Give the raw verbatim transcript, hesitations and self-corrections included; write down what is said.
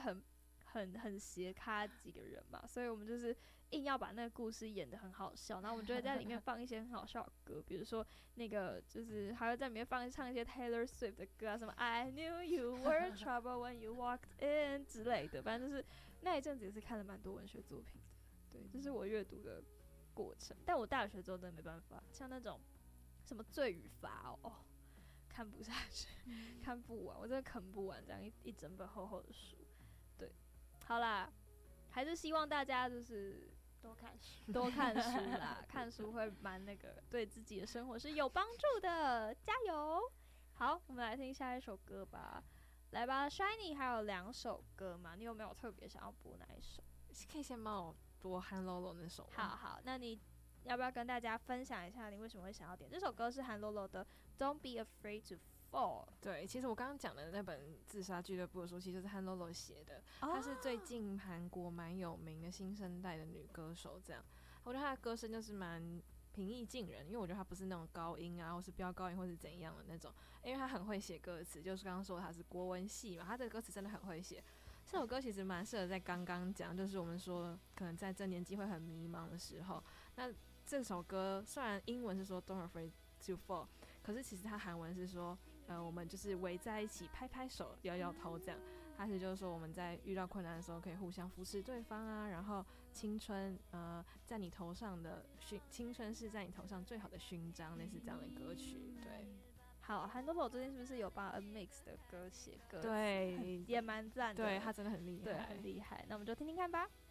很很很斜咖几个人嘛，所以我们就是硬要把那个故事演得很好笑，然后我们就会在里面放一些很好笑的歌，比如说那个就是还会在里面放唱一些 Taylor Swift 的歌啊，什么 I knew you were trouble when you walked in 之类的，反正就是那一阵子也是看了蛮多文学作品的。对，这是我阅读的过程。但我大学之后真的没办法，像那种什么罪与罚哦，哦看不下去，嗯、看不完，我真的啃不完这样一一整本厚厚的书。对，好啦，还是希望大家就是多看书， 多看书啦，看书会蛮那个，对自己的生活是有帮助的，加油！好，我们来听下一首歌吧。来吧 ，Shiny 还有两首歌嘛，你有没有特别想要播哪一首？ 可以先帮我播韩 Lolo 那首吗？ 好好，那你要不要跟大家分享一下你为什么会想要点这首歌？是韩 Lolo 的 Don't Be Afraid to Fall。 对，其实我刚刚讲的那本自杀俱乐部的书其实是韩 Lolo 写的，她、oh. 是最近韩国蛮有名的新生代的女歌手，这样我觉得她的歌声就是蛮平易近人，因为我觉得她不是那种高音啊或是飙高音或是怎样的那种，因为她很会写歌词，就是刚刚说她是国文系嘛，她的歌词真的很会写。这首歌其实蛮适合在刚刚讲，就是我们说可能在这年纪会很迷茫的时候，那这首歌虽然英文是说 Don't Afraid to Fall， 可是其实它韩文是说呃，我们就是围在一起拍拍手摇摇头这样，它是就是说我们在遇到困难的时候可以互相扶持对方啊，然后青春呃在你头上的勋青春是在你头上最好的勋章，类似这样的歌曲。对， 好，韩 Lolo 最近是不是有帮 N M I X 的歌写歌？ 对， 也蛮赞的。 对，他真的很厉害， 对，很厉害。那我们就听听看吧。